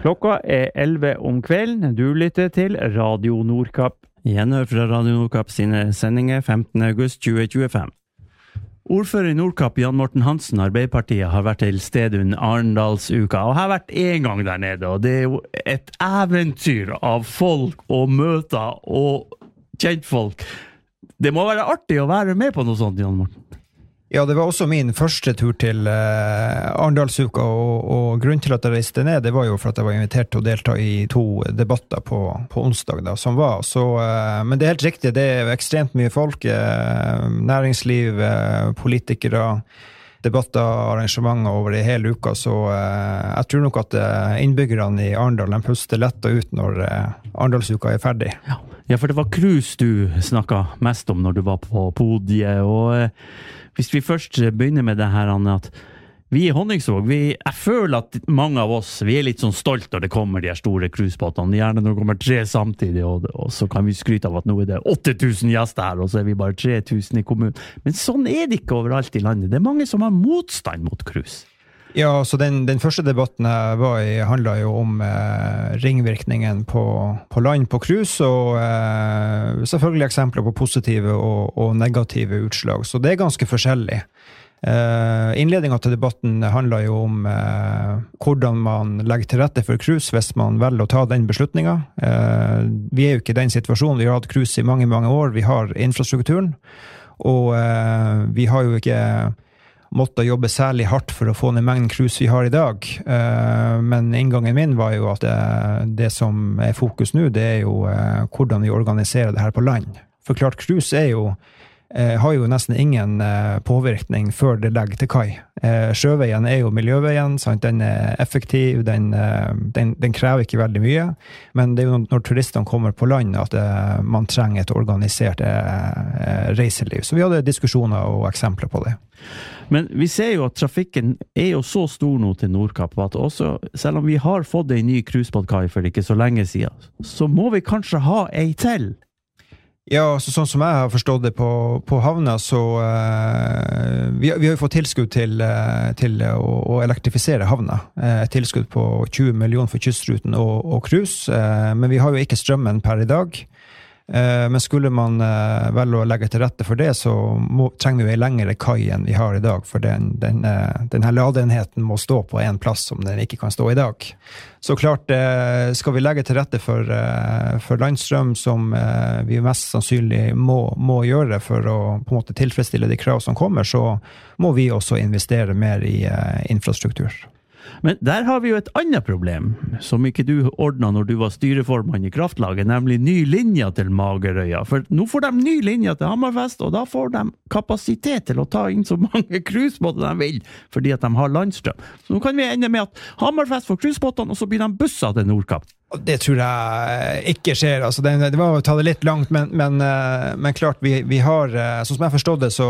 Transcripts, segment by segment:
Klokka 11 om kvelden. Du lytter til Radio Nordkapp. Gjenhør fra Radio Nordkapp sine sendinger 15. august 2025. Ordfører i Nordkapp, Jan Morten Hansen, Arbeiderpartiet, har vært til stede under Arendalsuka, og har vært en gang der nede, og det er jo et eventyr av folk og møter og kjentfolk. Det må være artig å være med på noe sånt, Jan Morten. Ja, det var også min første tur til Arendalsuka, og grunnen til at jeg reiste ned, det var jo for at jeg var invitert til å delta i 2 debatter på onsdag da, som var. Så, men det er helt riktig, det er ekstremt mye folk, næringsliv, politikere, debatter, arrangementer over i hele uka, så jeg tror nok at innbyggerne i Arendal, de puster lett og ut når Arendalsuka er ferdig. Ja, for det var cruise du snakket mest om når du var på podiet, og hvis vi først begynner med det her, Anne, at vi i Honningsvåg, jeg føler at mange av oss, vi er litt sånn stolt når det kommer de her store cruisebåtene, gjerne når det kommer 3 samtidig, og så kan vi skryte av at nå er det 8000 gjester her, og så er vi bare 3000 i kommunen. Men sånn er det ikke overalt i landet. Det er mange som har motstand mot cruise. Ja, så den første debatten jeg var i handlet jo om ringvirkningen på land på cruise, og selvfølgelig eksempler på positive og negative utslag, så det er ganske forskjellig. Innledningen til debatten handler jo om hvordan man legger til rette for cruise hvis man velger å ta den beslutningen. Vi er jo ikke i den situasjonen, vi har hatt cruise i mange, mange år, vi har infrastrukturen, og vi har jo ikke måtte jobbe særlig hardt for å få ned mengden cruise vi har i dag. Men inngangen min var jo at det som er fokus nå, det er jo hvordan vi organiserer det her på land. For klart, cruise har jo nesten ingen påvirkning før det legger til kai. Sjøveien er jo miljøveien, sant? Den er effektiv, den krever ikke veldig mye, men det er jo når turistene kommer på land at man trenger et organisert reiseliv. Så vi hadde diskusjoner og eksempler på det. Men vi ser jo at trafikken er jo så stor nå til Nordkapp, at også, selv om vi har fått en ny cruisebåtkai for ikke så lenge siden, så må vi kanskje ha ei til. Ja, så sånn som jeg har forstått det på havna, så vi har jo fått tilskudd til å elektrifisere havna. Et tilskudd på 20 millioner for kystruten og cruise, men vi har jo ikke strømmen per i dag. Men skulle man velge å legge til rette for det, så trenger vi jo en lengre kai enn vi har i dag, for denne ladeenheten må stå på en plass som den ikke kan stå i dag. Så klart, skal vi legge til rette for landstrøm som vi mest sannsynlig må gjøre for å på en måte tilfredsstille de krav som kommer, så må vi også investere mer i infrastruktur. Men der har vi jo et annet problem, som ikke du ordnet når du var styreformann i kraftlaget, nemlig ny linje til Magerøya. For nå får de ny linje til Hammerfest, og da får de kapasitet til å ta inn så mange cruisebåter de vil, fordi at de har landstrøm. Så nå kan vi ende med at Hammerfest får cruisebåtene, og så blir de busser til Nordkapp. Det tror jeg ikke skjer. Altså, det var å ta det litt langt, men klart, vi har, sånn som jeg forstod det,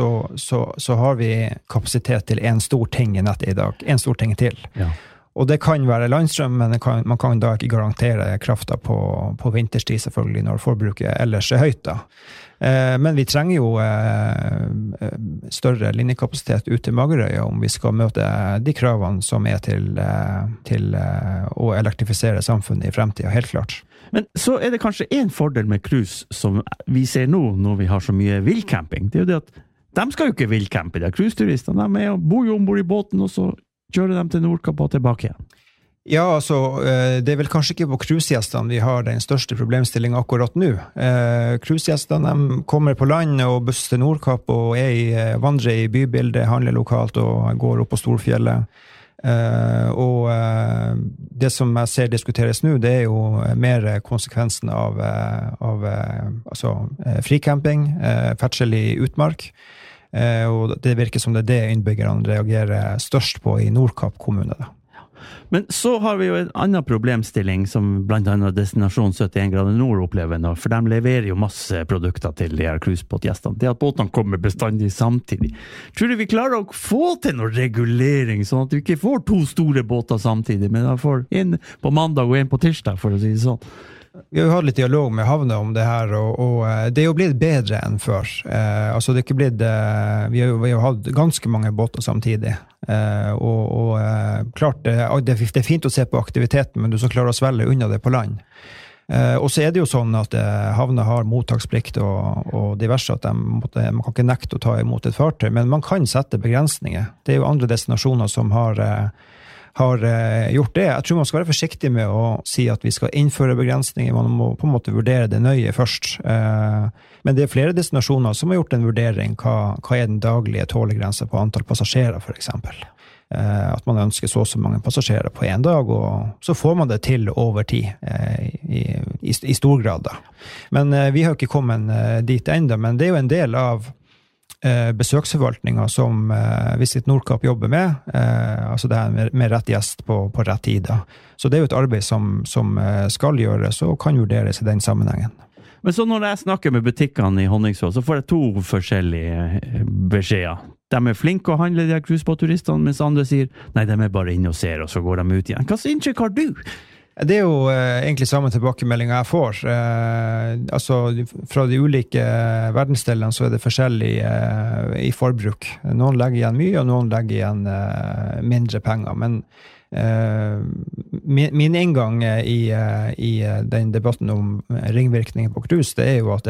så har vi kapasitet til en stor ting i nettet i dag. En stor ting til. Ja. Og det kan være landstrøm, men man kan da ikke garantere krafta på vinterstid, selvfølgelig, når forbruket ellers er høyt da. Men vi trenger jo større linjekapasitet ut til Magerøya om vi skal møte de kravene som er til å elektrifisere samfunnet i fremtiden, helt klart. Men så er det kanskje en fordel med cruise som vi ser nå når vi har så mye villcamping. Det er jo det at de skal jo ikke villcampe, de cruiseturistene. De bor jo ombord i båten, og så kjører dem til Nordkapp og tilbake igjen. Ja, altså, det er vel kanskje ikke på cruisegjestene vi har den største problemstillingen akkurat nå. Cruisegjestene kommer på land og busser til Nordkapp og vandrer i bybildet, handler lokalt og går opp på Storfjellet. Og det som jeg ser diskuteres nå, det er jo mer konsekvensen av fricamping, ferdsel i utmark. Og det virker som det er det innbyggerne reagerer størst på i Nordkapp kommune da. Men så har vi jo en annen problemstilling som blant annet Destinasjon 71 grader nord opplever nå, for de leverer jo masse produkter til de her cruisebåtgjestene. Det at båtene kommer bestandig samtidig. Tror du vi klarer å få til noen regulering, sånn at vi ikke får 2 store båter samtidig, men da får en på mandag og en på tirsdag, for å si det sånn? Vi har jo hatt litt dialog med havna om det her, og det er jo blitt bedre enn før. Altså det er ikke blitt, vi har jo hatt ganske mange båter samtidig, og klart, det er fint å se på aktiviteten, men du skal klare å svelge unna det på land. Og så er det jo sånn at havna har mottaksplikt og diverse, at man kan ikke nekte å ta imot et fartøy, men man kan sette begrensninger. Det er jo andre destinasjoner som har gjort det. Jeg tror man skal være forsiktig med å si at vi skal innføre begrensninger, man må på en måte vurdere det nøye først. Men det er flere destinasjoner som har gjort en vurdering, hva er den daglige tålegrensen på antall passasjerer for eksempel. At man ønsker så mange passasjerer på en dag, og så får man det til over tid i stor grad da. Men vi har ikke kommet dit enda, men det er jo en del av besøksforvaltningen som Visit Nordkapp jobber med, altså det her med rett gjest på rett tid da. Så det er jo et arbeid som skal gjøres og kan vurderes i den sammenhengen. Men så når jeg snakker med butikkene i Honningsvåg, så får jeg 2 forskjellige beskjeder. De er flinke å handle, de her cruisebåtturistene, mens andre sier, nei, de er bare inne og ser, og så går de ut igjen. Hva inntrykk har du? Det er jo egentlig samme tilbakemelding jeg får. Altså, fra de ulike verdensdelene så er det forskjellig i forbruk. Noen legger igjen mye, og noen legger igjen mindre penger, men min inngang i den debatten om ringvirkninger på cruise, det er jo at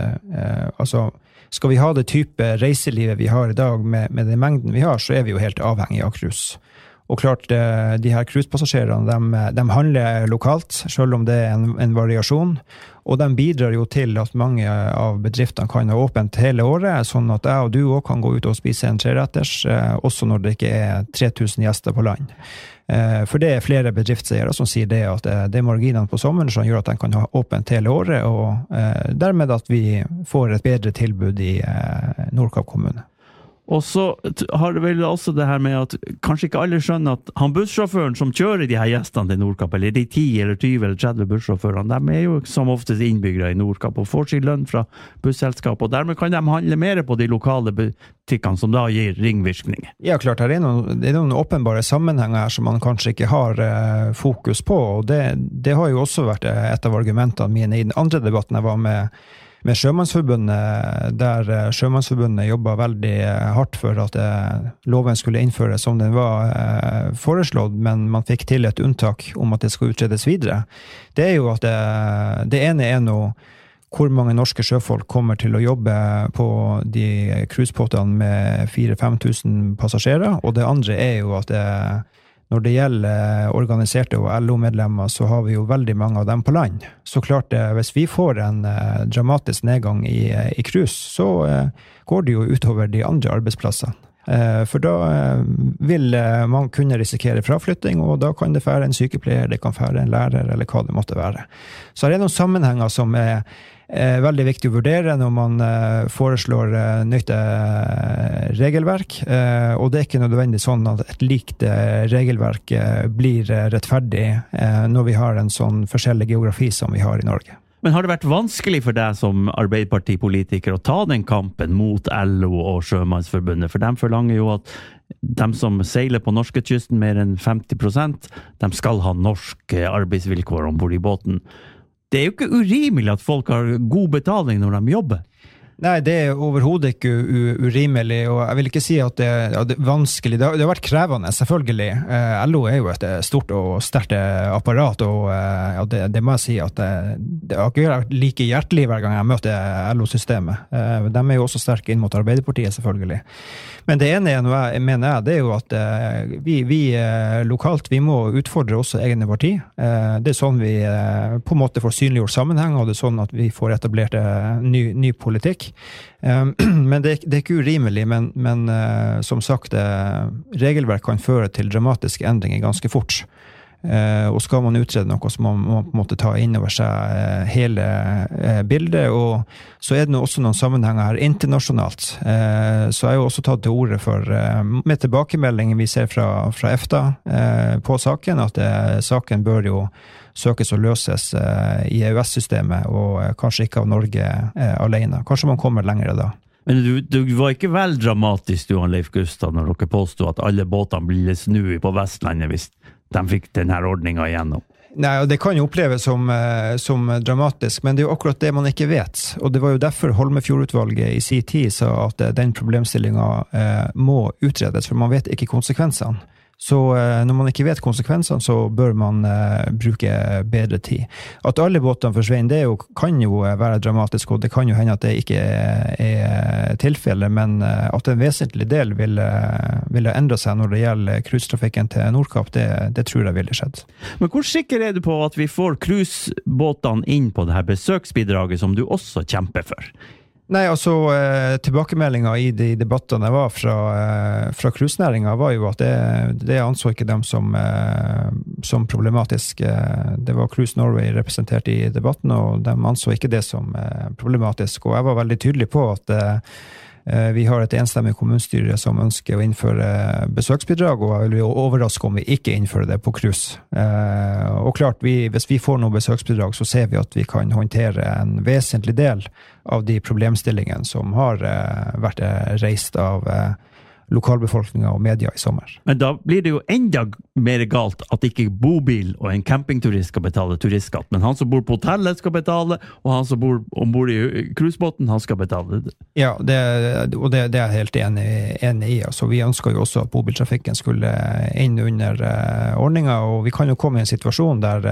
altså, skal vi ha det type reiselivet vi har i dag med den mengden vi har, så er vi jo helt avhengig av cruise. Og klart, de her cruisepassasjerene, de handler lokalt, selv om det er en variasjon, og de bidrar jo til at mange av bedriftene kan ha åpent hele året, sånn at jeg og du også kan gå ut og spise en 3-retters, også når det ikke er 3000 gjester på land. For det er flere bedriftseiere som sier det, at det er marginene på sommeren som gjør at de kan ha åpent hele året, og dermed at vi får et bedre tilbud i Nordkapp kommune. Og så har det vel også det her med at kanskje ikke alle skjønner at han bussjåføren som kjører de her gjestene til Nordkapp, eller de 10 eller 20 eller 30 bussjåførene, de er jo som oftest innbyggere i Nordkapp og får sin lønn fra busselskap, og dermed kan de handle mer på de lokale butikkene som da gir ringvirkninger. Ja, klart, det er noen åpenbare sammenhenger her som man kanskje ikke har fokus på, og det har jo også vært et av argumentene mine i den andre debatten jeg var med Sjømannsforbundet, der Sjømannsforbundet jobbet veldig hardt for at loven skulle innføres som den var foreslått, men man fikk til et unntak om at det skal utredes videre. Det er jo at det ene er nå hvor mange norske sjøfolk kommer til å jobbe på de cruisebåtene med 4-5 000 passasjerer, og det andre er jo at når det gjelder organiserte og LO-medlemmer, så har vi jo veldig mange av dem på land. Så klart, hvis vi får en dramatisk nedgang i cruise, så går det jo utover de andre arbeidsplassene. For da vil man kunne risikere fraflytting, og da kan det fære en sykepleier, det kan fære en lærer, eller hva det måtte være. Så det er noen sammenhenger som veldig viktig å vurdere når man foreslår nytt regelverk, og det er ikke nødvendig sånn at et likt regelverk blir rettferdig når vi har en sånn forskjellig geografi som vi har i Norge. Men har det vært vanskelig for deg som arbeiderpartipolitiker å ta den kampen mot LO og Sjømannsforbundet? For de forlanger jo at de som seiler på norskekysten mer enn 50%, de skal ha norske arbeidsvilkår ombord i båten. Det er jo ikke urimelig at folk har god betaling når de jobber. Nei, det er overhodet ikke urimelig, og jeg vil ikke si at det er vanskelig. Det har vært krevende, selvfølgelig. LO er jo et stort og sterkt apparat, og det må jeg si at det har ikke vært like hjertelig hver gang jeg møter LO-systemet. De er jo også sterke inn mot Arbeiderpartiet, selvfølgelig. Men det ene mener jeg, det er jo at vi lokalt, vi må utfordre også egne parti. Det er sånn vi på en måte får synliggjort sammenheng, og det er sånn at vi får etablert ny politikk. Men det er ikke urimelig, men som sagt, regelverk kan føre til dramatiske endringer ganske fort. Og skal man utrede noe, så må man på en måte ta inn over seg hele bildet, og så er det også noen sammenhenger her internasjonalt. Så er jo også tatt til orde for, med tilbakemeldingen vi ser fra EFTA på saken, at saken bør jo søkes og løses i EØS-systemet, og kanskje ikke av Norge alene. Kanskje man kommer lengre da. Men du var ikke vel dramatisk, du, Leif Gustav, når dere påstod at alle båtene ble snuet på Vestlandet hvis de fikk denne ordningen igjennom? Nei, og det kan jo oppleves som dramatisk, men det er jo akkurat det man ikke vet. Og det var jo derfor Holmefjord-utvalget i sin tid sa at den problemstillingen må utredes, for man vet ikke konsekvensene. Så når man ikke vet konsekvensene, så bør man bruke bedre tid. At alle båtene forsvinner, det kan jo være dramatisk, og det kan jo hende at det ikke er tilfellet, men at en vesentlig del ville endre seg når det gjelder cruisetrafikken til Nordkapp, det tror jeg ville skjedd. Men hvor sikker er du på at vi får cruisebåtene inn på det her besøksbidraget som du også kjemper for? Nei, altså tilbakemeldingen i de debattene var fra cruisenæringen var jo at det anså ikke dem som problematisk. Det var Cruise Norway representert i debatten, og de anså ikke det som problematisk. Og jeg var veldig tydelig på at vi har et enstemmig kommunestyre som ønsker å innføre besøksbidrag, og jeg vil jo overraske om vi ikke innfører det på cruise. Og klart, hvis vi får noe besøksbidrag, så ser vi at vi kan håndtere en vesentlig del av de problemstillingene som har vært reist av lokalbefolkningen og media i sommer. Men da blir det jo enda mer galt at ikke bobil og en campingturist skal betale turistskatt, men han som bor på hotellet skal betale, og han som bor ombord i cruisebåten, han skal betale det. Ja, det er jeg helt enig i. Altså, vi ønsker jo også at bobiltrafikken skulle inn under ordningen, og vi kan jo komme i en situasjon der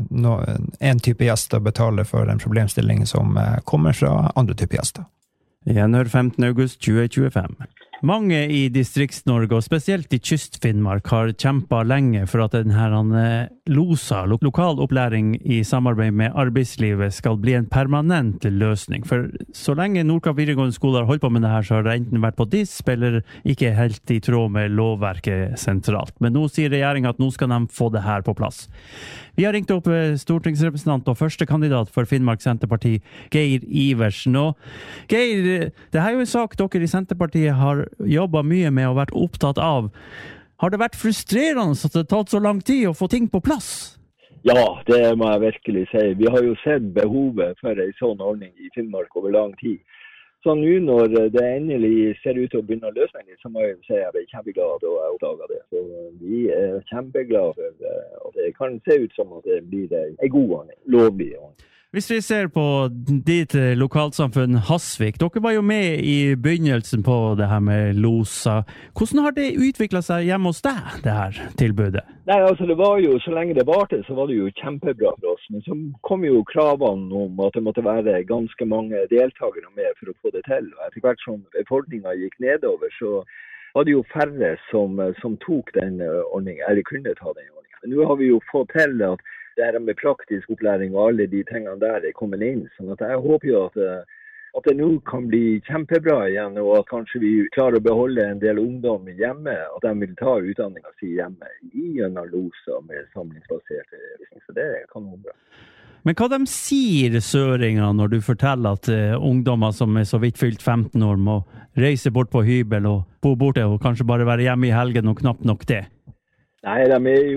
en type gjester betaler for en problemstilling som kommer fra andre type gjester. Gjenhør 15. august 2025. Mange i Distrikts-Norge, og spesielt i Kyst-Finnmark, har kjempet lenge for at denne LOSA, lokal opplæring i samarbeid med arbeidslivet, skal bli en permanent løsning. For så lenge Nordkapp videregående skole har holdt på med det her, så har det enten vært på DISP, eller ikke helt i tråd med lovverket sentralt. Men nå sier regjeringen at nå skal de få det her på plass. Vi har ringt opp stortingsrepresentant og første kandidat for Finnmark Senterparti, Geir Iversen. Og Geir, det her er jo en sak dere i Senterpartiet har jobbet mye med og vært opptatt av. Har det vært frustrerende at det har tatt så lang tid å få ting på plass? Ja, det må jeg virkelig si. Vi har jo sett behovet for en sånn ordning i Finnmark over lang tid. Så nå når det endelig ser ut til å begynne å løse seg, så må jeg si at jeg ble kjempeglad da jeg oppdaget det. Så vi er kjempeglade for at det kan se ut som at det blir en god ordning, lovlig ordning. Hvis vi ser på ditt lokalsamfunn Hasvik, dere var jo med i begynnelsen på det her med LOSA. Hvordan har det utviklet seg hjemme hos deg, det her tilbudet? Nei, altså det var jo, så lenge det varte, så var det jo kjempebra for oss. Men så kom jo kravene om at det måtte være ganske mange deltakere med for å få det til. Og etter hvert som befolkningen gikk nedover, så var det jo færre som tok den ordningen, eller kunne ta den ordningen. Men nå har vi jo fått til at det her med praktisk opplæring og alle de tingene der er kommet inn. Sånn at jeg håper jo at det nå kan bli kjempebra igjen, og at kanskje vi klarer å beholde en del ungdom hjemme, at de vil ta utdanningen sin hjemme gjennom LOSA med samlingsbasert visning. Så det kan være bra. Men hva de sier søringer når du forteller at ungdommer som er så vidt fylt 15 år må reise bort på hybel og bo borte og kanskje bare være hjemme i helgen og knapt nok det? Nei, det er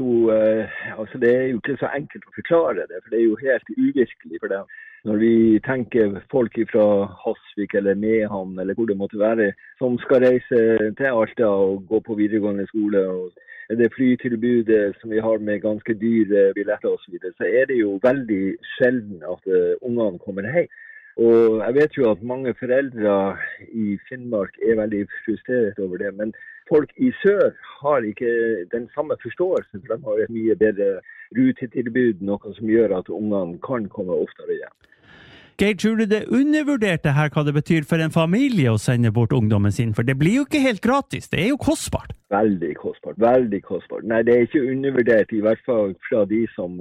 jo ikke så enkelt å forklare det, for det er jo helt uvirkelig for dem. Når vi tenker folk fra Hasvik eller Mehamn, eller hvor det måtte være, som skal reise til Alta og gå på videregående skole, og det flytilbudet som vi har med ganske dyre billetter og så videre, så er det jo veldig sjelden at ungene kommer hjem. Og jeg vet jo at mange foreldre i Finnmark er veldig frustrert over det, men folk i sør har ikke den samme forståelsen, for de har et mye bedre rutetilbud, noe som gjør at ungene kan komme oftere hjem. Geir, tror du det undervurderte her hva det betyr for en familie å sende bort ungdommen sin? For det blir jo ikke helt gratis, det er jo kostbart. Veldig kostbart, veldig kostbart. Nei, det er ikke undervurdert, i hvert fall fra de som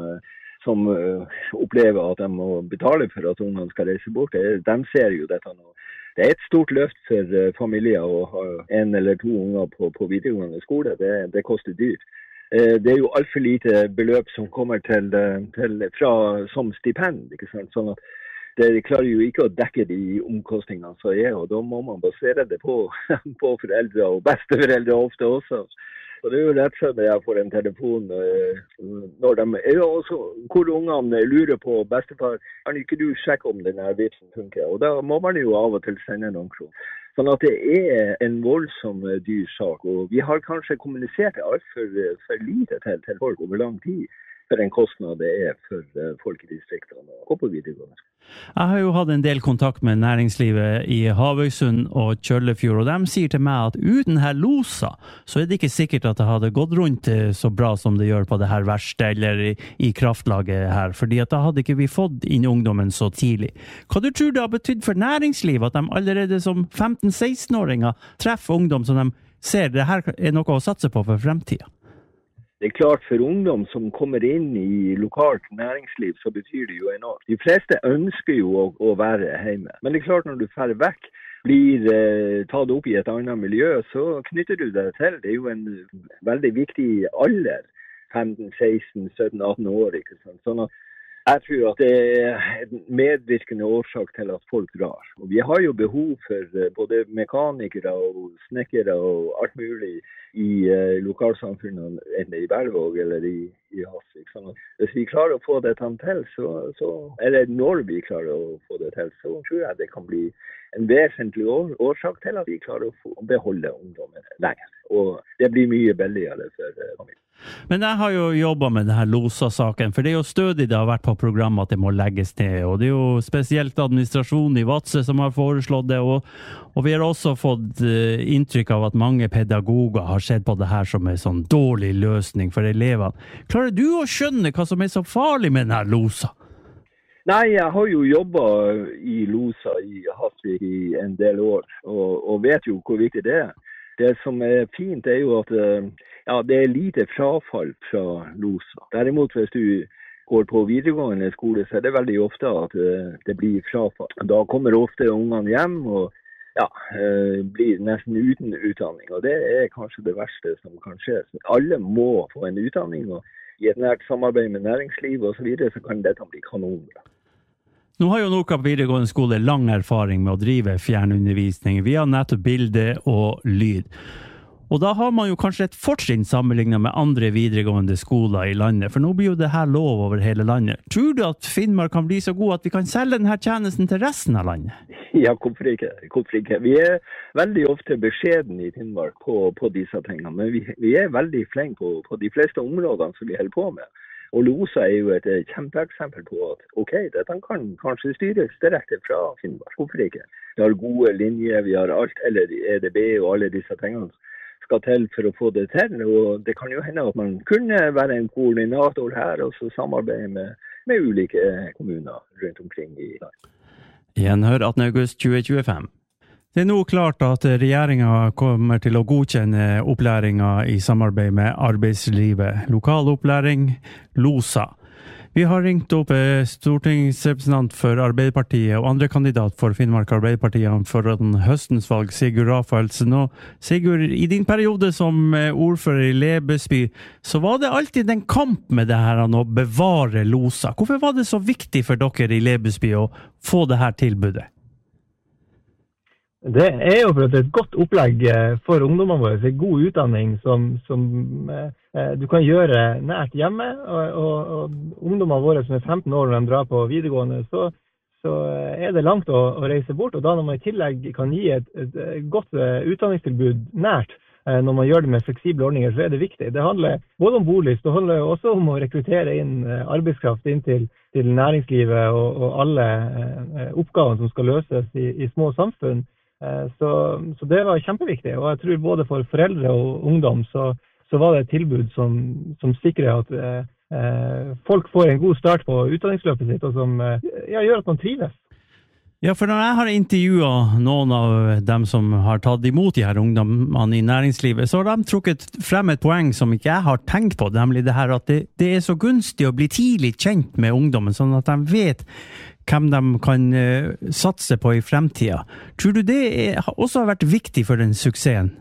opplever at de må betale for at ungene skal reise bort. De ser jo dette nå. Det er et stort løft for familier å ha en eller to unger på videregående skole. Det koster dyrt. Det er jo alt for lite beløp som kommer som stipend, ikke sant? Sånn at det klarer jo ikke å dekke de omkostningene som er, og da må man basere det på foreldre og besteforeldre ofte også. Så det er jo rett og slett jeg får en telefon når hvor ungene lurer på bestefar, kan ikke du sjekke om denne vitsen funker? Og da må man jo av og til sende noen kroner. Sånn at det er en voldsom dyr sak, og vi har kanskje kommunisert alt for lite til folk over lang tid. for en kostnad det for folk i distriktene å gå på videregående. Jeg har jo hatt en del kontakt med næringslivet i Havøysund og Kjøllefjord, og de sier til meg at uten her losa, så det ikke sikkert at det hadde gått rundt så bra som det gjør på det her verste, eller i kraftlaget her, fordi at da hadde ikke vi fått inn ungdommen så tidlig. Hva du tror det har betydd for næringslivet, at de allerede som 15-16-åringer treffer ungdom som de ser det her noe å satse på for fremtiden? Det klart for ungdom som kommer inn i lokalt næringsliv, så betyr det jo enormt. De fleste ønsker jo å være hjemme. Men det klart når du fer vekk, blir tatt opp i et annet miljø, så knytter du deg til. Det jo en veldig viktig alder, 15, 16, 17, 18 år, ikke sant? Sånn at jeg tror at det en medvirkende årsak til at folk drar. Og vi har jo behov for både mekanikere og snekkere og alt mulig i lokalsamfunnene, enten i Berlevåg eller i Hasvik. Sånn at hvis vi klarer å få det til, eller når vi klarer å få det til, så tror jeg det kan bli en vesentlig årsak til at vi klarer å beholde ungdommen lenger. Og det blir mye billigere for familien. Men jeg har jo jobbet med denne LOSA-saken, for det jo stødig det har vært på programmet at det må legges ned, og det jo spesielt administrasjonen i Vadsø som har foreslått det, og vi har også fått inntrykk av at mange pedagoger har sett på det her som en sånn dårlig løsning for elevene. Klarer du å skjønne hva som så farlig med denne LOSA? Nei, jeg har jo jobbet i LOSA i Hasvik i en del år, og vet jo hvor viktig det Det som fint jo at det lite frafall fra LOSA. Derimot hvis du går på videregående skole, så det veldig ofte at det blir frafall. Da kommer ofte ungene hjem og blir nesten uten utdanning, og det kanskje det verste som kan skje. Så alle må få en utdanning, og i et nært samarbeid med næringsliv og så videre, så kan dette bli kanonbra. Nå har jo Nordkapp videregående skole lang erfaring med å drive fjernundervisning via nett, bilde og lyd. Og da har man jo kanskje et fortrinn sammenlignet med andre videregående skoler i landet, for nå blir jo det her lov over hele landet. Tror du at Finnmark kan bli så god at vi kan selge denne tjenesten til resten av landet? Ja, hvorfor ikke? Vi veldig ofte beskjeden i Finnmark på disse tingene, men vi veldig flinke på de fleste områdene som vi holder på med. Og LOSA jo et kjempeeksempel på at dette kan kanskje styres direkte fra Finnmark. Hvorfor ikke? Vi har gode linjer, vi har alt, eller EDB og alle disse tingene skal til for å få det til. Og det kan jo hende at man kunne være en koordinator her og så samarbeide med ulike kommuner rundt omkring i landet. Gjenhør 18. august 2025. Det nå klart at regjeringen kommer til å godkjenne opplæringen i samarbeid med arbeidslivet, lokal opplæring, LOSA. Vi har ringt opp stortingsrepresentant for Arbeiderpartiet og andre kandidat for Finnmark Arbeiderpartiet for høstens valg, Sigurd Rafaelsen. Og Sigurd, i din periode som ordfører i Lebesby, så var det alltid en kamp med det her å bevare LOSA. Hvorfor var det så viktig for dere i Lebesby å få det her tilbudet? Det jo for at det et godt opplegg for ungdommene våre, en god utdanning som du kan gjøre nært hjemme, og ungdommene våre som 15 år når de drar på videregående, så det langt å reise bort, og da når man i tillegg kan gi et godt utdanningstilbud nært, når man gjør det med fleksible ordninger, så det viktig. Det handler både om bolig, det handler også om å rekruttere inn arbeidskraft inn til næringslivet og alle oppgavene som skal løses i små samfunn. Så det var kjempeviktig, og jeg tror både for foreldre og ungdom så var det et tilbud som sikrer at folk får en god start på utdanningsløpet sitt, og som gjør at man trives. Ja, for når jeg har intervjuet noen av dem som har tatt imot de her ungdommene i næringslivet, så har de trukket frem et poeng som ikke jeg har tenkt på, nemlig det her at det så gunstig å bli tidlig kjent med ungdommen, sånn at de vet hvem de kan satse på i fremtiden. Tror du det også har vært viktig for den suksessen?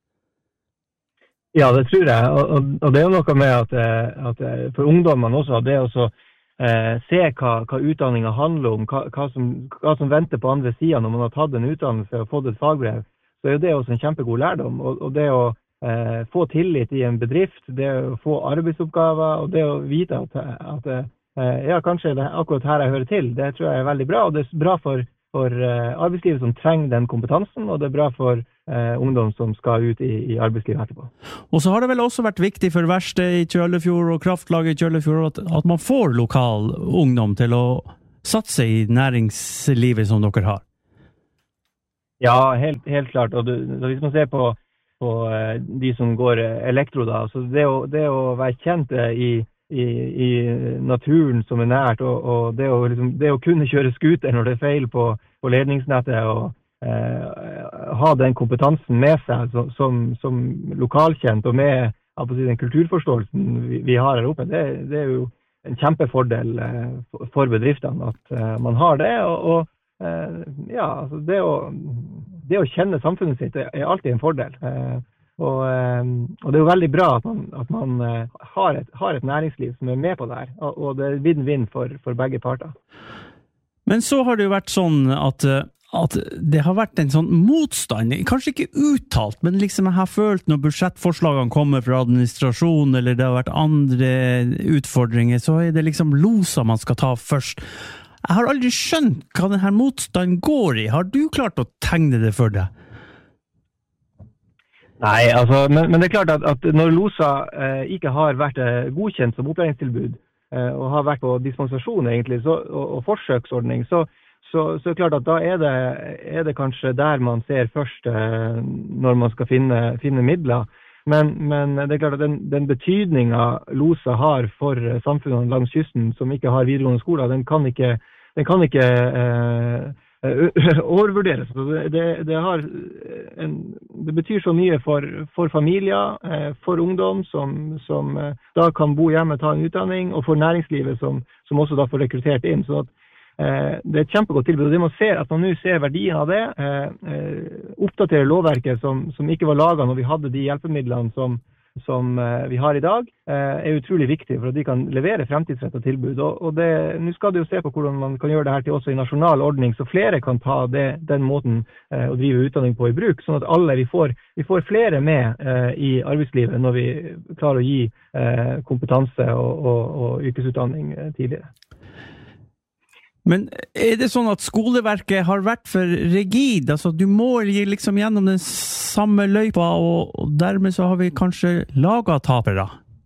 Ja, det tror jeg, og det jo noe med at for ungdommene også, det å se hva utdanningen handler om, hva som venter på andre siden når man har tatt en utdannelse og fått et fagbrev, så jo det også en kjempegod lærdom, og det å få tillit i en bedrift, det å få arbeidsoppgaver, og det å vite at kanskje det akkurat her jeg hører til, det tror jeg veldig bra, og det bra for arbeidslivet som trenger den kompetansen, og det bra for ungdom som skal ut i arbeidslivet etterpå. Og så har det vel også vært viktig for Verksted i Kjøllefjord og Kraftlaget i Kjøllefjord at man får lokal ungdom til å satse i næringslivet som dere har. Ja, helt klart. Og hvis man ser på de som går elektro da, så det å være kjent i naturen som nært, og det å kunne kjøre skuter når det feil på ledningsnettet, og ha den kompetansen med seg som lokalkjent, og med den kulturforståelsen vi har her oppe, det jo en kjempefordel for bedriftene at man har det, og altså det å kjenne samfunnet sitt alltid en fordel. Og det jo veldig bra at man har et næringsliv som med på det her, og det vinn-vinn for begge parter. Men så har det jo vært sånn at det har vært en sånn motstand, kanskje ikke uttalt, men liksom jeg har følt når budsjettforslagene kommer fra administrasjon, eller det har vært andre utfordringer, så det liksom loser man skal ta først. Jeg har aldri skjønt hva denne motstanden går i. Har du klart å tegne det for deg? Nei, altså, men det klart at når LOSA ikke har vært godkjent som opplæringstilbud, og har vært på dispensasjon egentlig, og forsøksordning, så klart at da det kanskje der man ser først når man skal finne midler. Men det klart at den betydningen LOSA har for samfunnene langs kysten som ikke har videregående skoler, den kan ikke overvurderes. Det betyr så mye for familier, for ungdom som da kan bo hjemme og ta en utdanning, og for næringslivet som også da får rekruttert inn. Så at det et kjempegodt tilbud, og det man ser at man nå ser verdien av det, oppdaterer lovverket som ikke var laget når vi hadde de hjelpemidlene som vi har i dag, utrolig viktig for at de kan levere fremtidsrettet tilbud. Og nå skal det jo se på hvordan man kan gjøre det her til også i nasjonal ordning, så flere kan ta den måten å drive utdanning på i bruk, sånn at alle vi får flere med i arbeidslivet når vi klarer å gi kompetanse og yrkesutdanning tidligere. Men det sånn at skoleverket har vært for rigid? Altså, du må liksom gjennom den samme løypa, og dermed så har vi kanskje laget tapere?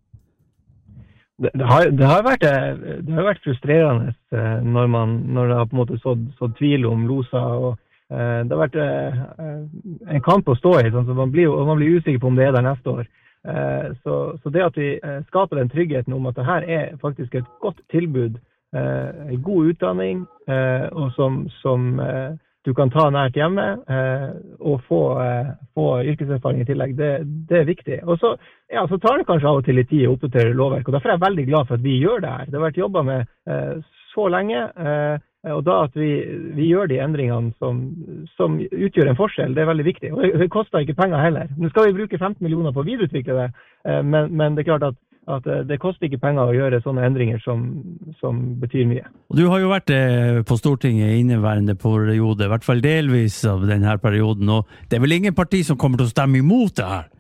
Det har vært frustrerende når det har på en måte sådd tvil om LOSA, og det har vært en kamp å stå i, sånn, så man blir usikker på om det der neste år. Så det at vi skaper den tryggheten om at det her faktisk et godt tilbud, en god utdanning, og som du kan ta nært hjemme, og få yrkeserfaring i tillegg, det viktig. Og så tar det kanskje av og til litt tid å oppdatere lovverk, og derfor er jeg veldig glad for at vi gjør det her. Det har vært jobbet med så lenge, og da at vi gjør de endringene som utgjør en forskjell, det er veldig viktig. Og det koster ikke penger heller. Nå skal vi bruke 15 millioner på å videreutvikle det, men det er klart at det koster ikke penger å gjøre sånne endringer som betyr mye. Og du har jo vært på Stortinget i inneværende periode, i hvert fall delvis av denne perioden, og det er vel ingen parti som kommer til å stemme imot det her?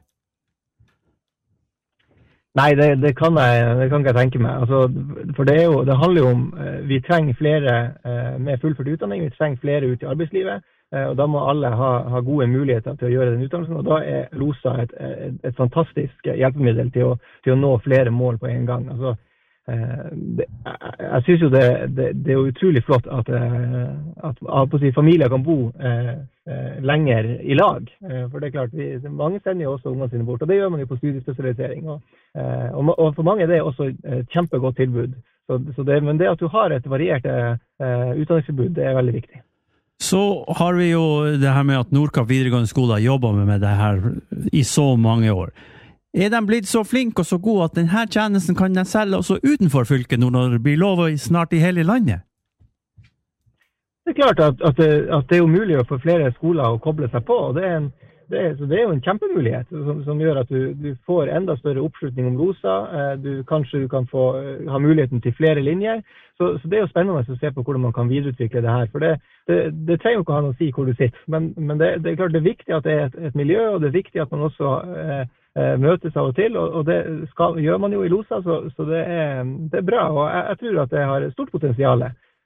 Nei, det kan ikke jeg tenke meg. Altså, for det handler jo om, vi trenger flere med fullført utdanning, vi trenger flere ut i arbeidslivet, og da må alle ha gode muligheter til å gjøre den utdannelsen, og da er LOSA et fantastisk hjelpemiddel til å nå flere mål på en gang. Altså, jeg synes jo det er jo utrolig flott at familier kan bo lenger i lag, for det er klart, mange sender jo også ungene sine bort, og det gjør man jo på studiespesialisering, og for mange er det også et kjempegodt tilbud. Men det at du har et variert utdanningstilbud, det er veldig viktig. Så har vi jo det her med at Nordkapp videregående skole har jobbet med det her i så mange år. Er de blitt så flinke og så gode at denne tjenesten kan de selge også utenfor fylket når det blir lov snart i hele landet? Det er klart at det er jo mulig å få flere skoler å koble seg på, og så det er jo en kjempemulighet som gjør at du får enda større oppslutning om LOSA, kanskje du kan ha muligheten til flere linjer, så det er jo spennende å se på hvordan man kan videreutvikle det her, for det trenger jo ikke ha noe å si hvor du sitter, men det er klart det er viktig at det er et miljø, og det er viktig at man også møtes av og til, og det gjør man jo i LOSA, så det er bra, og jeg tror at det har stort potensial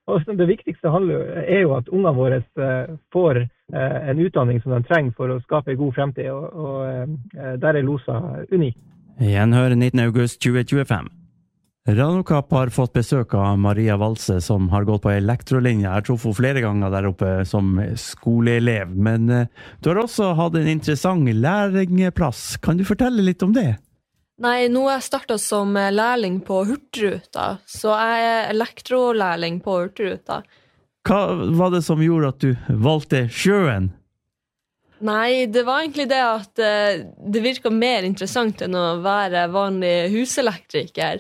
Og det viktigste er jo at ungene våre får en utdanning som de trenger for å skape en god fremtid, og der LOSA unik. Gjenhør 19. august 2025. Radio Nordkapp har fått besøk av Maria Valse, som har gått på elektrolinje. Jeg har truffet flere ganger der oppe som skoleelev, men du har også hatt en interessant lærlingplass. Kan du fortelle litt om det? Nei, nå har jeg startet som lærling på Hurtigruta, så jeg er elektrolærling på Hurtigruta. Hva var det som gjorde at du valgte sjøen? Nei, det var egentlig det at det virket mer interessant enn å være vanlig huselektriker.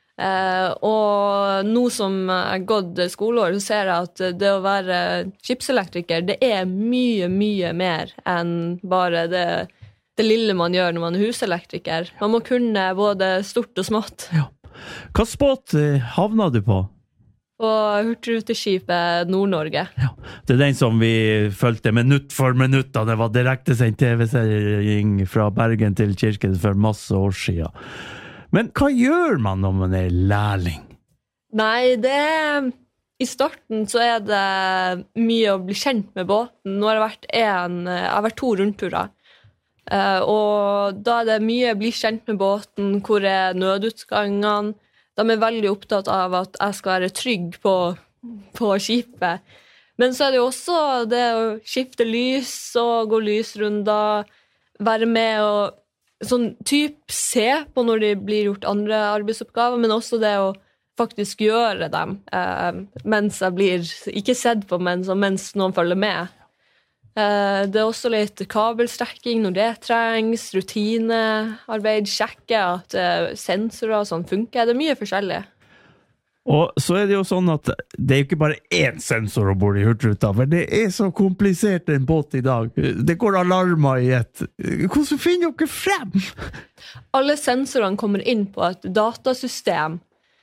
Og nå som jeg har gått skoleår, så ser jeg at det å være skipselektriker, det er mye, mye mer enn bare det lille man gjør når man er huselektriker. Man må kunne både stort og smått. Ja. Hva båt havna du på? På Hurtigruteskipet Nord-Norge. Ja, det er den som vi følte minutt for minutt, da det var direktesendt TV-sending fra Bergen til Kirken for masse år siden. Men hva gjør man når man er lærling? Nei, i starten så er det mye å bli kjent med båten. Nå har jeg vært 2 rundturer. Og da er det mye å bli kjent med båten, hvor er nødutgangene. De er veldig opptatt av at jeg skal være trygg på skipet. Men så er det jo også det å skifte lys og gå lysrunder, være med og sånn se på når de blir gjort andre arbeidsoppgaver, men også det å faktisk gjøre dem mens jeg blir ikke sett på, men mens noen følger med. Det er også litt kabelstrekking når det trengs, rutinearbeid, sjekke at sensorer og sånn funker. Det er mye forskjellig. Og så er det jo sånn at det er jo ikke bare én sensor å borde i Hurtigruta, for det er så komplisert en båt i dag. Det går alarmer i ett. Hvordan finner dere frem? Alle sensorene kommer inn på et datasystem,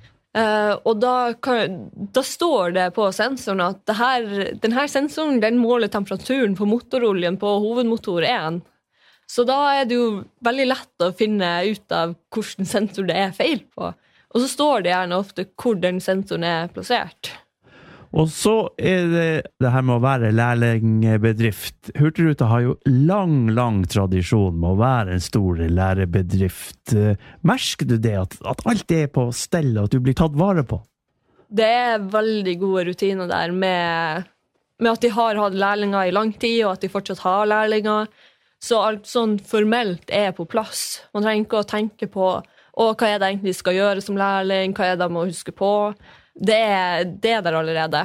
og da står det på sensoren at denne sensoren den måler temperaturen på motoroljen på hovedmotor 1. Så da er det jo veldig lett å finne ut av hvilken sensor det er feil på. Og så står det gjerne ofte hvor den sensoren er plassert. Og så er det her med å være lærlingbedrift. Hurtigruta har jo lang tradisjon med å være en stor lærebedrift. Merker du det, at alt er på stell, og at du blir tatt vare på? Det er veldig gode rutiner der med at de har hatt lærlinger i lang tid, og at de fortsatt har lærlinger. Så alt sånn formelt er på plass. Man trenger ikke å tenke på hva er det egentlig skal gjøre som lærling, hva er det man må huske på. Det er der allerede.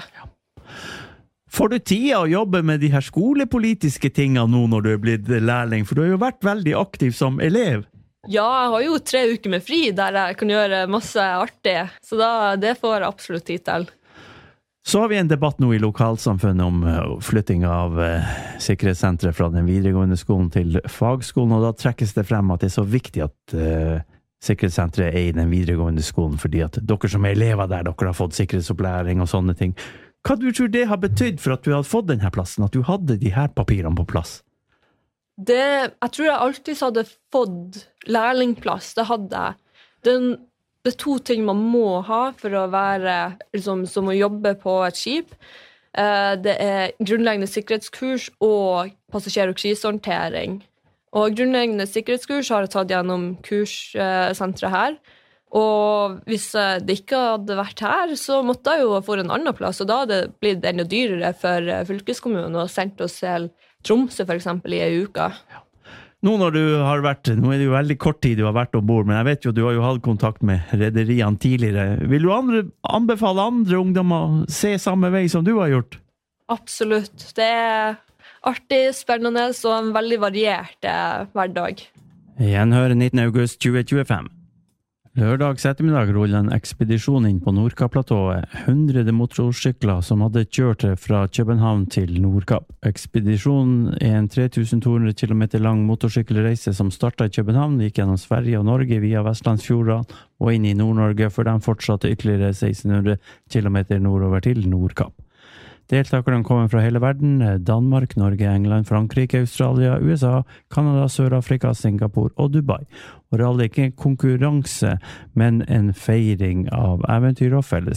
Får du tida å jobbe med de her skolepolitiske tingene nå når du er blitt lærling? For du har jo vært veldig aktiv som elev. Ja, jeg har jo 3 uker med fri der jeg kan gjøre masse artig. Så det får jeg absolutt tid til. Så har vi en debatt nå i lokalsamfunnet om flytting av sikkerhetssenteret fra den videregående skolen til fagskolen, og da trekkes det frem at det er så viktig at sikkerhetssenteret er i den videregående skolen, fordi at dere som er elever der, dere har fått sikkerhetsopplæring og sånne ting. Hva du tror det har betydd for at du hadde fått denne plassen, at du hadde de her papirene på plass? Jeg tror jeg alltid hadde fått lærlingplass, det hadde jeg. Det er 2 ting man må ha for å være, som å jobbe på et skip. Det er grunnleggende sikkerhetskurs og passasjer- og krisehåndtering. Og grunnleggende sikkerhetskurs har jeg tatt gjennom kurssentret her. Og hvis det ikke hadde vært her, så måtte jeg jo få en annen plass, og da hadde det blitt enda dyrere for fylkeskommunen og sendt oss til Tromsø for eksempel i en uke. Nå er det jo veldig kort tid du har vært ombord, men jeg vet jo du har jo hatt kontakt med rederiene tidligere. Vil du anbefale andre ungdommer å se samme vei som du har gjort? Absolutt. Det er artig, spennende og en veldig variert hverdag. Gjenhør 19. august 2025. Lørdag ettermiddag rullet en ekspedisjon inn på Nordkapp-platået. 100 motorsykler som hadde kjørt fra København til Nordkapp. Ekspedisjonen er en 3200 km lang motorsykkelreise som startet i København, gikk gjennom Sverige og Norge via Vestlandsfjorden og inn i Nord-Norge, før de fortsatte ytterligere 1600 km nordover til Nordkapp. Deltakerne kommer fra hele verden: Danmark, Norge, England, Frankrike, Australia, USA, Kanada, Sør-Afrika, Singapore og Dubai. Og rally er ikke en konkurranse, men en feiring av eventyr og fellesskap.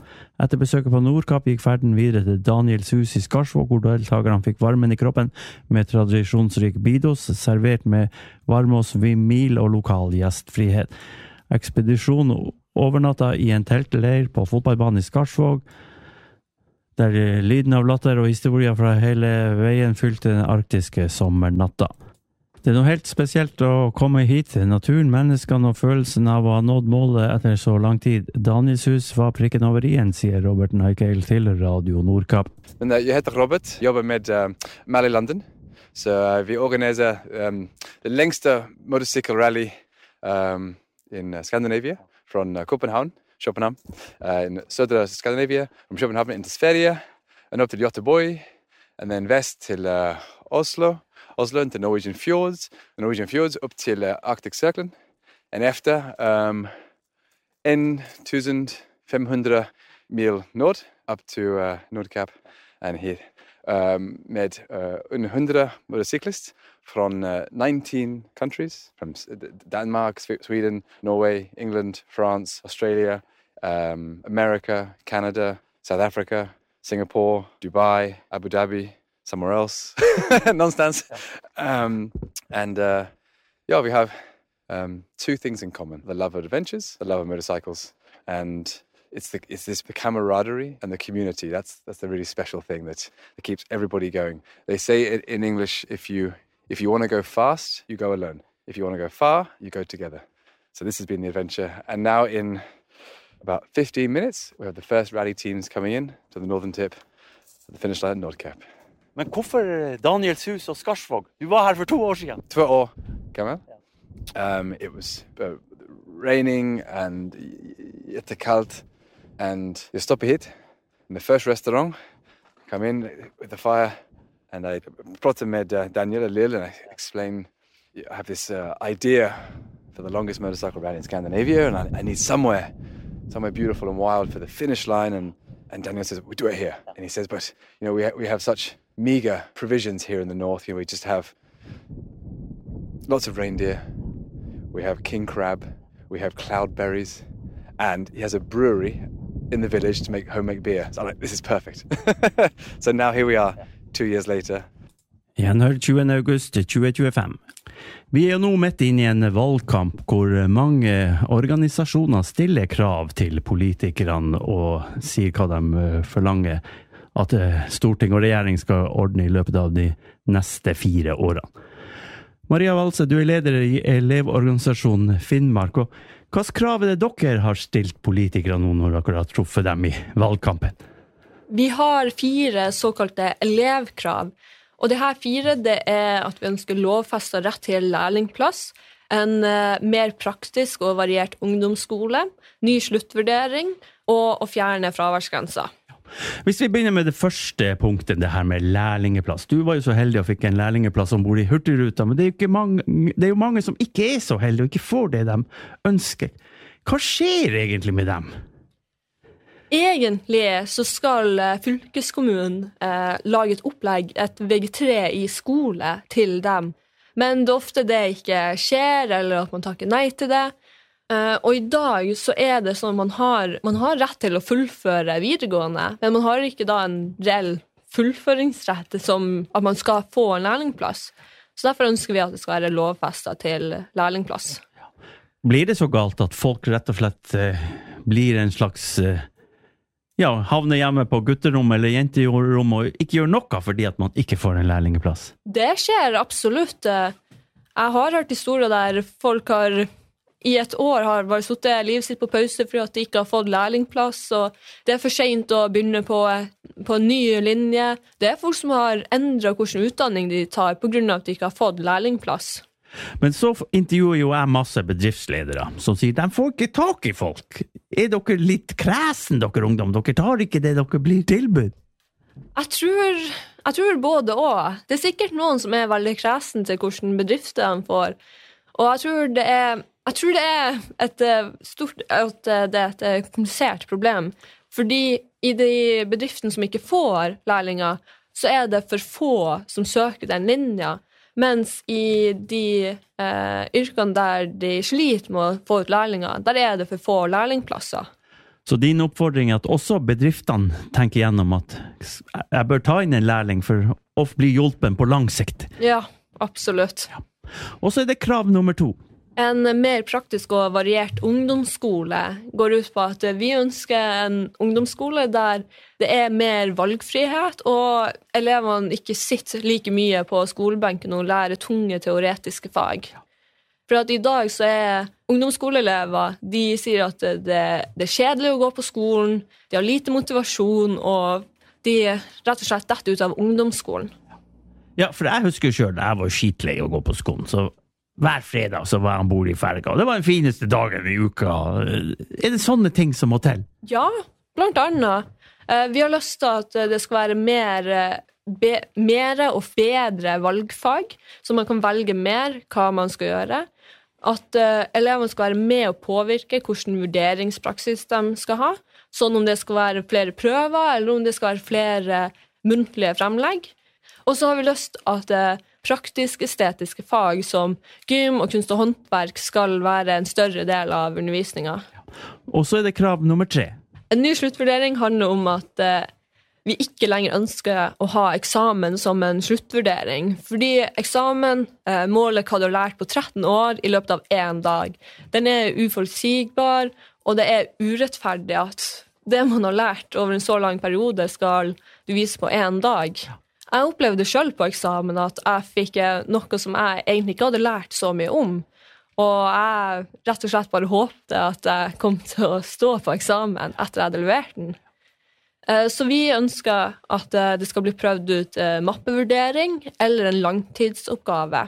Etter besøket på Nordkapp gikk ferden videre til Daniels hus i Skarsvåg, hvor deltakerne fikk varmen i kroppen med tradisjonsrik bidos, servert med varmos, vimil og lokal gjestfrihet. Ekspedisjonen overnatta i en teltleir på fotballbanen i Skarsvåg, der lyden av latter og historier fra hele veien fylte den arktiske sommernatta. Det noe helt spesielt å komme hit, naturen, menneskene og følelsen av å ha nådd målet etter så lang tid. Daniels hus var prikken over i-en, sier Robert Nykeil til Radio Nordkapp. Men jeg heter Robert, jobber med Mali London. Så vi organiserer det längsta motorcykelrally in Scandinavia, från Köpenhamn, in södra Skandinavien, from Köpenhamn into Sverige, and up to Göteborg, and then west till Oslo into Norwegian fjords, the Norwegian fjords up till Arctic Circle, and after 1,500 mil north up to Nordkapp and here. Med 100 motorcyklister from 19 countries, from Denmark, Sweden, Norway, England, France, Australia, America, Canada, South Africa, Singapore, Dubai, Abu Dhabi, somewhere else, nonsense. We have two things in common: the love of adventures, the love of motorcycles, and it's this camaraderie and the community. That's the really special thing that keeps everybody going. They say it in English: if you want to go fast, you go alone. If you want to go far, you go together. So this has been the adventure, and now in about 15 minutes, we have the first rally teams coming in to the northern tip of the finish line at Nordkapp. Men hvorfor Daniels hus og Skarsvåg? Du var her for 2 år siden. 2 år, gammel. It was raining and jättekallt, and you stop hit in the first restaurant, come in with the fire, and I pratar med Daniel and Lil, and I explain, I have this idea for the longest motorcycle rally in Scandinavia, and I need somewhere beautiful and wild for the finish line, and Daniel says, we do it here. And he says, but we have such meager provisions here in the north. We just have lots of reindeer, we have king crab, we have cloudberries, and he has a brewery in the village to make homemade beer. So I'm like, this is perfect. So now here we are, 2 years later. Gjenhør 20. august 2025. Vi jo nå midt inne i en valgkamp hvor mange organisasjoner stiller krav til politikerne og sier hva de forlanger at storting og regjering skal ordne i løpet av de neste 4 årene. Maria Valse, du leder i elevorganisasjonen Finnmark, og hva krav det dere har stilt politikere nå når dere har truffet dem i valgkampen? Vi har 4 såkalte elevkrav, og det her 4 det at vi ønsker lovfestet rett til lærlingplass, en mer praktisk og variert ungdomsskole, ny sluttvurdering og å fjerne fraværsgrenser. Hvis vi begynner med det første punktet, det her med lærlingeplass. Du var jo så heldig å fikk en lærlingeplass ombord i Hurtigruta, men det er jo mange som ikke er så heldige og ikke får det de ønsker. Hva skjer egentlig med dem? Egentlig så skal fylkeskommunen lage et opplegg, et VG3 i skole til dem. Men det ofte det ikke skjer, eller at man takker nei til det. Og i dag så det sånn man har rett til å fullføre videregående, men man har ikke da en reell fullføringsrett som at man skal få en lærlingplass. Så derfor ønsker vi at det skal være lovfestet til lærlingplass. Blir det så galt at folk rett og slett blir en slags havner hjemme på gutterom eller jenterom og ikke gjør noe fordi at man ikke får en lærlingeplass? Det skjer absolutt. Jeg har hørt historier der folk har i et år har bare suttet livet sitt på pause fordi at de ikke har fått lærlingplass, og det for sent å begynne på en ny linje. Det folk som har endret hvilken utdanning de tar på grunn av at de ikke har fått lærlingplass. Men så intervjuer jo jeg masse bedriftsledere som sier, de får ikke tak i folk. Dere litt kresen, dere ungdom? Dere tar ikke det dere blir tilbud? Jeg tror både og. Det sikkert noen som veldig kresen til hvordan bedrifter de får. Og jeg tror det et komplisert problem. Fordi i de bedriftene som ikke får lærlinger, så det for få som søker den linja. Mens i de yrkene der de sliter med å få ut lærlinger, der det for få lærlingplasser. Så din oppfordring at også bedriftene tenker gjennom at jeg bør ta inn en lærling for å bli hjulpen på lang sikt. Ja, absolutt. Ja. Og så det krav nummer 2. En mer praktisk og variert ungdomsskole går ut på at vi ønsker en ungdomsskole der det mer valgfrihet, og elevene ikke sitter like mye på skolebenken og lærer tunge teoretiske fag. For at i dag så ungdomsskoleelever, de sier at det kjedelig å gå på skolen, de har lite motivasjon, og de rett og slett detter ut av ungdomsskolen. Ja, for jeg husker selv, jeg var skitlei å gå på skolen, så hver fredag så var jeg bord i ferga. Det var den fineste dagen i uka. Det sånne ting som må til? Ja, blant annet. Vi har lyst til at det skal være mer og bedre valgfag, så man kan velge mer hva man skal gjøre. At elevene skal være med å påvirke hvilken vurderingspraksis de skal ha, sånn om det skal være flere prøver, eller om det skal være flere muntlige fremlegg. Og så har vi lyst at praktisk-estetiske fag som gym og kunst og håndverk skal være en større del av undervisningen. Og så det krav nummer 3. En ny sluttvurdering handler om at vi ikke lenger ønsker å ha eksamen som en sluttvurdering, fordi eksamen måler hva du har lært på 13 år i løpet av 1 dag. Den uforutsigbar, og det urettferdig at det man har lært over en så lang periode skal du vise på 1 dag. Jeg opplevde selv på eksamen at jeg fikk noe som jeg egentlig ikke hadde lært så mye om, og jeg rett og slett bare håpte at jeg kom til å stå på eksamen etter jeg hadde levert den. Så vi ønsker at det skal bli prøvd ut mappevurdering eller en langtidsoppgave.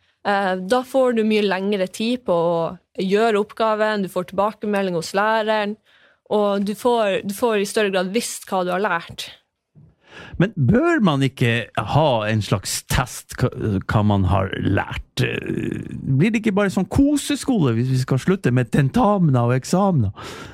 Da får du mye lengre tid på å gjøre oppgaven, du får tilbakemelding hos læreren, og du får i større grad visst hva du har lært. Men bør man ikke ha en slags test hva man har lært? Blir det ikke bare sånn koseskole hvis vi skal slutte med tentamene og eksamener?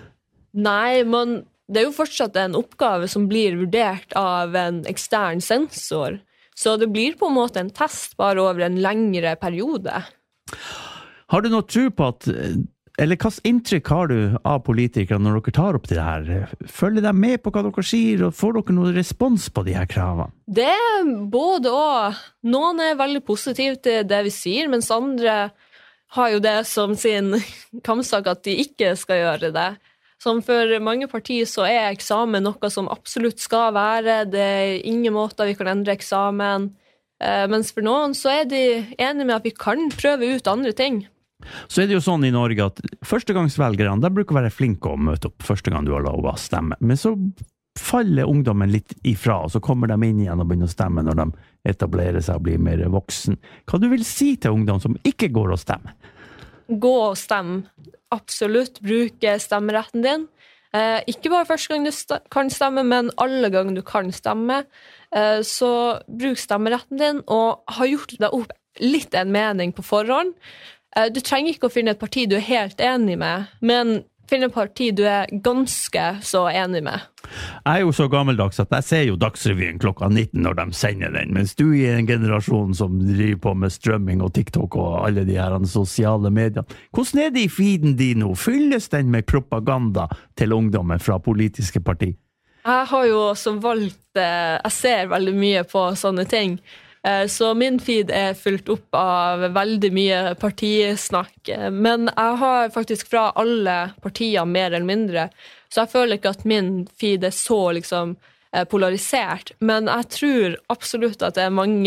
Nei, det jo fortsatt en oppgave som blir vurdert av en ekstern sensor, så det blir på en måte en test bare over en lengre periode. Har du noe tro på eller hva inntrykk har du av politikere når dere tar opp det her? Følger de med på hva dere sier, og får dere noen respons på de her kravene? Det både og. Noen veldig positive til det vi sier, mens andre har jo det som sin kampsak at de ikke skal gjøre det. Som for mange partier så eksamen noe som absolutt skal være. Det ingen måter vi kan endre eksamen. Mens for noen så de enige med at vi kan prøve ut andre ting. Så det jo sånn i Norge at førstegangsvelgerne, de bruker være flinke å møte opp første gang du har lov å stemme. Men så faller ungdommen litt ifra, og så kommer de inn igjen og begynner å stemme når de etablerer seg og blir mer voksen. Hva du vil si til ungdom som ikke går og stemmer? Gå og stemme. Absolutt bruke stemmeretten din. Ikke bare første gang du kan stemme, men alle ganger du kan stemme. Så bruk stemmeretten din, og ha gjort deg opp litt en mening på forhånd. Du trenger ikke å finne et parti du helt enig med, men finne et parti du ganske så enig med. Jeg jo så gammeldags at jeg ser jo Dagsrevyen klokka 19 når de sender den, mens du en generasjon som driver på med strømming og TikTok og alle de her sosiale medier. Hvordan det i feeden din nå? Fylles den med propaganda til ungdommen fra politiske parti? Jeg har jo også valgt, jeg ser veldig mye på sånne ting, så min feed fylt opp av veldig mye partisnakk, men jeg har faktisk fra alle partier mer eller mindre, så jeg føler ikke at min feed så liksom polarisert, men jeg tror absolutt at det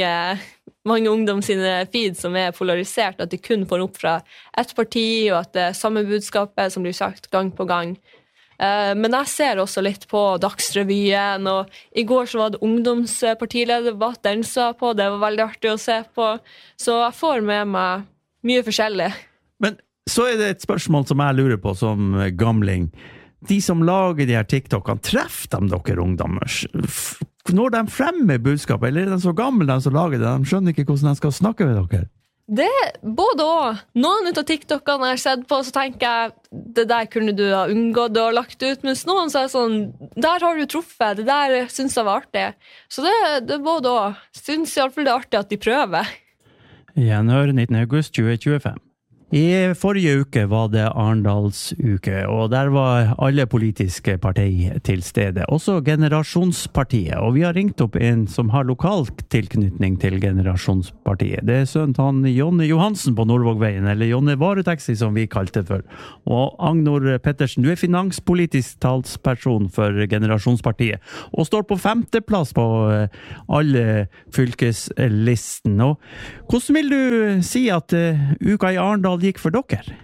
mange ungdom sine feed som polarisert, at de kun får opp fra et parti, og at det samme budskapet som blir sagt gang på gang. Men jeg ser også litt på Dagsrevyen, og i går så var det ungdomspartilederdebatt, den sa på, det var veldig artig å se på, så jeg får med meg mye forskjellig. Men så det et spørsmål som jeg lurer på som gamling. De som lager de her TikTokene, treffer de dere ungdommer? Når de fremmer budskapet, eller de så gamle de som lager det, de skjønner ikke hvordan de skal snakke med dere? Det både og. Noen ut av TikTokene jeg har sett på, så tenker jeg, det der kunne du ha unngått og lagt ut, mens noen så sånn, der har du truffet, det der synes jeg var artig. Så det både og. Synes i alle fall det artig at de prøver. Gjenhør 19. august 2025. I forrige uke var det Arendalsuke, og der var alle politiske partier til stede, også Generasjonspartiet. Og vi har ringt opp en som har lokal tilknytning til Generasjonspartiet. Det sønnen han Jonny Johansen på Nordvågveien, eller Jonny Varutaxi som vi kalte det for. Og Agnor Pettersen, du er finanspolitisk talsperson for Generasjonspartiet, og står på 5. plass på alle fylkeslisten. Og hvordan vil du si at uka i Arendal gikk for dere?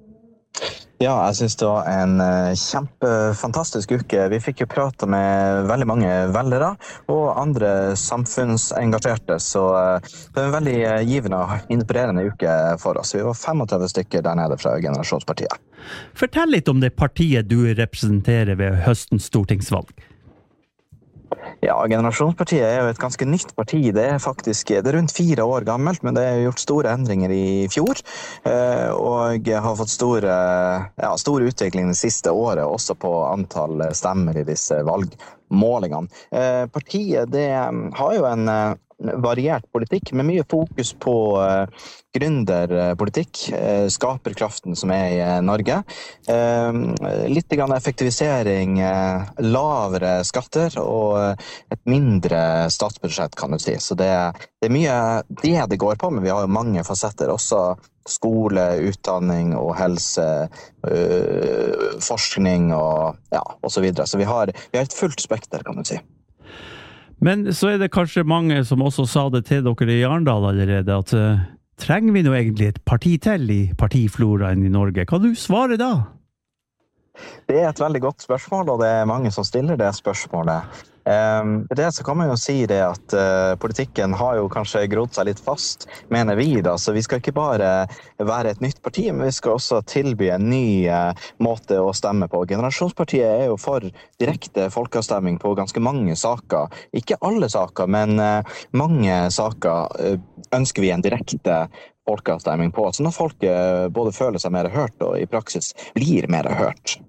Ja, jeg synes det var en kjempefantastisk uke. Vi fikk jo prate med veldig mange velgere og andre samfunnsengasjerte, så det var en veldig givende og inspirerende uke for oss. Vi var 35 stykker der nede fra Generasjonspartiet. Fortell litt om det partiet du representerer ved høstens stortingsvalg. Ja, Generasjonspartiet er jo et ganske nytt parti. Det er rundt 4 år gammelt, men det er gjort store endringer i fjor. Og har fått stor utvikling det siste året, også på antall stemmer i disse valgmålingene. Partiet det har jo en variert politikk, med mye fokus på gründerpolitikk, skaperkraften som er i Norge. Litt grann effektivisering, lavere skatter og et mindre statsbudsjett, kan du si. Så det er mye det går på, men vi har jo mange fasetter, også skole, utdanning og helse, forskning og så videre. Så vi har et fullt spekter, kan du si. Men så er det kanskje mange som også sa det til dere i Arendal allerede, at trenger vi nå egentlig et parti til i partifloraen i Norge? Hva du svarer da? Det er et veldig godt spørsmål, og det er mange som stiller det spørsmålet. Det så kan man jo si det at politikken har jo kanskje grodd seg litt fast, mener vi da, så vi skal ikke bare være et nytt parti, men vi skal også tilby en ny måte å stemme på. Generasjonspartiet er jo for direkte folkeavstemming på ganske mange saker. Ikke alle saker, men mange saker ønsker vi en direkte folkeavstemming på, sånn at folk både føler seg mer hørt og i praksis blir mer hørt.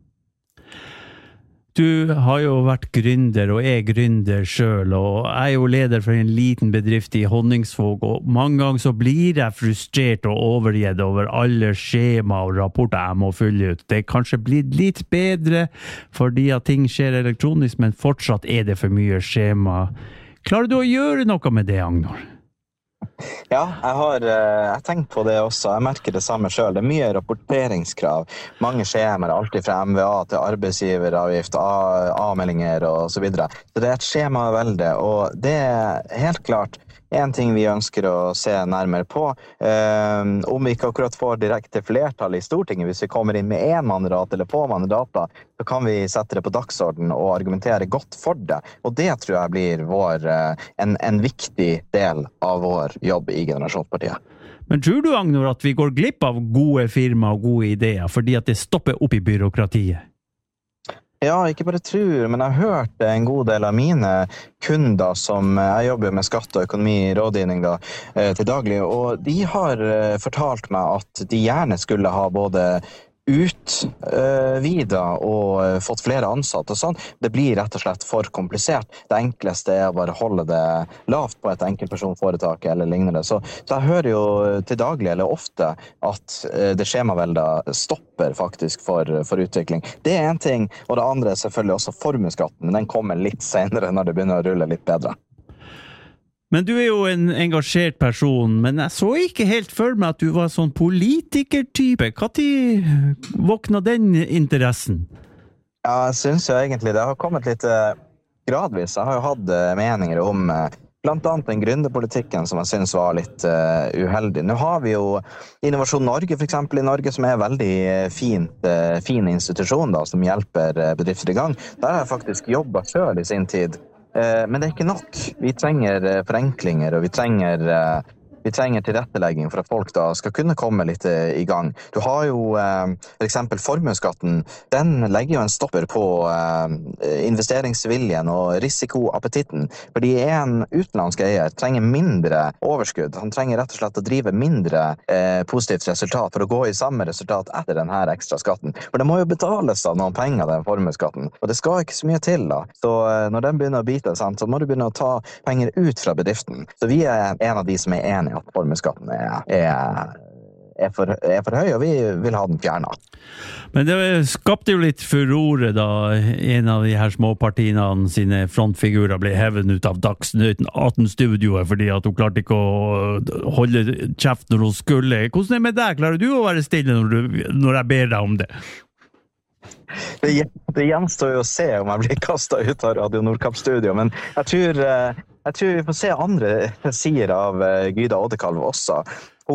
Du har jo vært gründer og er gründer selv, og jeg er jo leder for en liten bedrift i Honningsvåg, og mange ganger så blir jeg frustrert og overgitt over alle skjema og rapporter jeg må fylle ut. Det er kanskje blitt litt bedre fordi at ting skjer elektronisk, men fortsatt er det for mye skjema. Klarer du å gjøre noe med det, Agnor? Ja, jeg har tenkt på det også. Jeg merker det samme selv. Det er mye rapporteringskrav. Mange skjemaer, alltid fra MVA til arbeidsgiveravgift, A-meldinger og så videre. Så det er et skjemavelde, og det er helt klart en ting vi ønsker å se nærmere på. Om vi ikke akkurat får direkte flertall i Stortinget, hvis vi kommer inn med 1 mandat eller få mandater, så kan vi sette det på dagsorden og argumentere godt for det. Og det tror jeg blir en viktig del av vår jobb i Generasjonspartiet. Men tror du, Agnor, at vi går glipp av gode firma og gode ideer fordi at det stopper opp i byråkratiet? Ja, ikke bare tror, men jeg har hørt en god del av mine kunder som jeg jobber med skatt og økonomirådgivning til daglig, og de har fortalt meg at de gjerne skulle ha både utvida og fått flere ansatte og sånn. Det blir rett og slett for komplisert. Det enkleste er å bare holde det lavt på et enkeltpersonforetak eller lignende. Så jeg hører jo til daglig eller ofte at det skjemaveldet stopper faktisk for utvikling. Det er en ting, og det andre er selvfølgelig også formuesskatten, men den kommer litt senere når det begynner å rulle litt bedre. Men du er jo en engasjert person, men jeg så ikke helt for meg at du var sånn politikertype. Hva tid våkna den interessen? Ja, jeg synes jo egentlig det har kommet litt gradvis. Jeg har jo hatt meninger om blant annet den gründerpolitikken som jeg synes var litt uheldig. Nå har vi jo Innovasjon Norge for eksempel i Norge, som er en veldig fin institusjon da, som hjelper bedrifter i gang. Der har jeg faktisk jobbet selv i sin tid. Men det er ikke nok. Vi trenger forenklinger, og vi trenger tilrettelegging for at folk da skal kunne komme litt i gang. Du har jo for eksempel formuesskatten. Den legger jo en stopper på investeringsviljen og risikoappetitten. Fordi en utenlandsk eier trenger mindre overskudd. Han trenger rett og slett å drive mindre positivt resultat for å gå i samme resultat etter denne ekstra skatten. For det må jo betales av noen penger, den formuesskatten. Og det skal ikke så mye til da. Så når den begynner å bite, så må du begynne å ta penger ut fra bedriften. Så vi er en av de som er enige at formuesskatten er er for høy, og vi vil ha den fjernet. Men det skapte jo litt furore da en av de her småpartiene sine frontfigurer ble hevet ut av Dagsnytt 18-studioet fordi at hun klarte ikke å holde kjeft når hun skulle. Hvordan er det med deg? Klarer du å være stille når jeg ber deg om det? Det gjenstår jo å se om jeg blir kastet ut av Radio Nordkapp-studio, men jeg tror vi får se andre sider av Gyda Oddekalv også.